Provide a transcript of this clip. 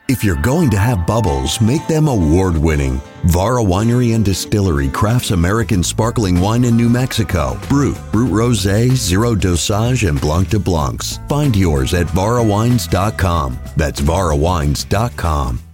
If you're going to have bubbles, make them award-winning. Vara Winery and Distillery crafts American sparkling wine in New Mexico. Brut Rosé, Zero Dosage, and Blanc de Blancs. Find yours at varawines.com. That's varawines.com.